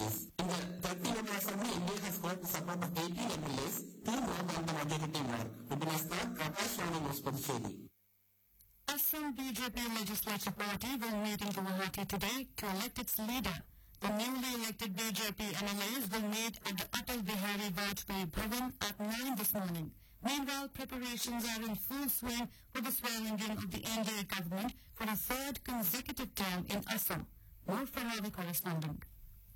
analysis. In the 30-member assembly, India has got the support of 18 MLAs, 2 more than the majority mark. Vipin Astar, Prakash Rani News Puducherry. Assam BJP legislature party will meet in Guwahati today to elect its leader. The newly elected BJP MLAs will meet at the Atal Bihari Vajpayee Bhavan at 9 this morning. Meanwhile, preparations are in full swing for the swearing-in of the NDA government for a third consecutive term in Assam. More from our correspondent.